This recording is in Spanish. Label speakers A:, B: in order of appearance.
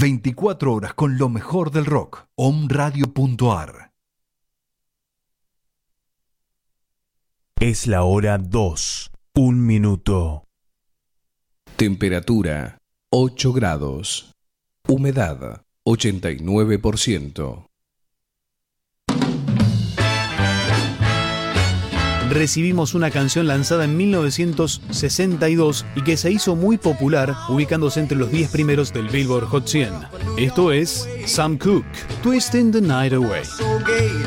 A: 24 horas con lo mejor del rock. Omradio.ar.
B: Es la hora 2, 1 minuto.
C: Temperatura 8 grados. Humedad 89%.
D: Recibimos una canción lanzada en 1962 y que se hizo muy popular, ubicándose entre los 10 primeros del Billboard Hot 100. Esto es Sam Cooke, Twisting the Night Away.